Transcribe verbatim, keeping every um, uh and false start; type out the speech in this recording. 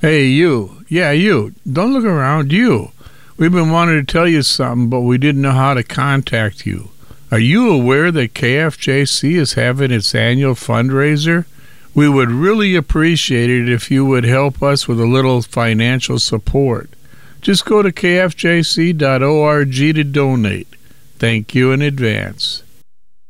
Hey, you. Yeah, you. Don't look around. You. We've been wanting to tell you something, but we didn't know how to contact you. Are you aware that K F J C is having its annual fundraiser? We would really appreciate it if you would help us with a little financial support. Just go to k f j c dot org to donate. Thank you in advance.